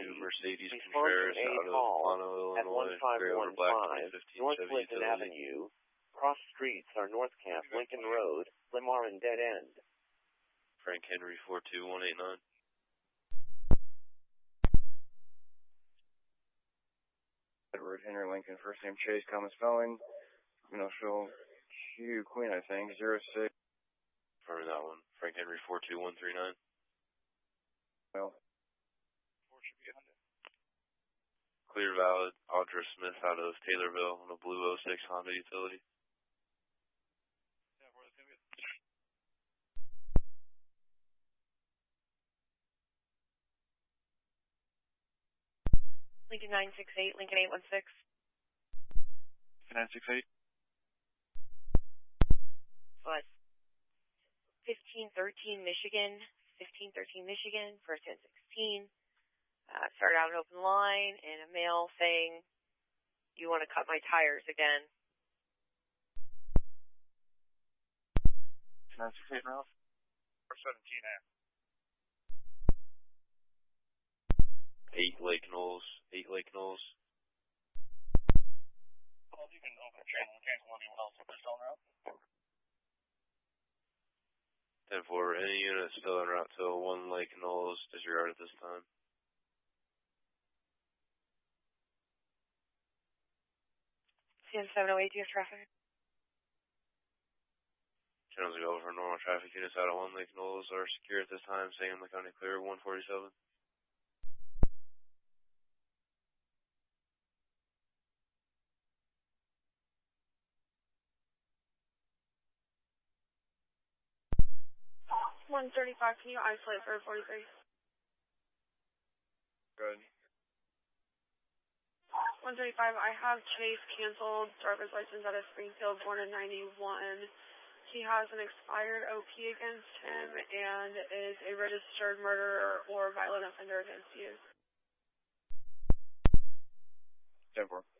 Mercedes Contreras out of Mono, Illinois, gray over black 2015 North Chevy Lincoln Utility. Avenue. Cross streets are North Camp, Lincoln Road, Limar, and Dead End. Frank Henry 42189. Edward Henry Lincoln, first name Chase, common spelling. No show Q Queen, I think, 06. Remember that one. Frank Henry 42139. Well, Clear valid. Audra Smith out of Taylorville on a blue 06 Honda Utility. Lincoln 968, Lincoln 816. 968. What? 1513 Michigan, 1513 Michigan, first and 16. Started out an open line and a mail saying, you want to cut my tires again. 968 now. 17A. 8 Lake Knolls. 8 Lake Knolls. Well, you can open channel and cancel anyone else if they're still en route. 10-4, any unit still en route to 1 Lake Knolls, disregard at this time. CN 708, do you have traffic? Channels go over normal traffic units out of 1 Lake Knolls are secure at this time, staying in the county clear 147. One 135, can you isolate for 43? Good. 135, I have Chase canceled, driver's license out of Springfield, born in 91. He has an expired OP against him and is a registered murderer or violent offender against you. 10-4.